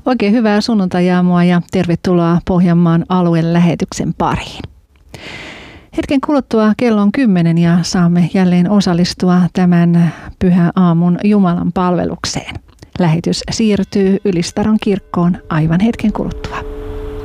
Oikein hyvää sunnuntajaamua ja tervetuloa Pohjanmaan alueen lähetyksen pariin. Hetken kuluttua kello on 10 ja saamme jälleen osallistua tämän pyhän aamun Jumalan palvelukseen. Lähetys siirtyy Ylistaron kirkkoon aivan hetken kuluttua.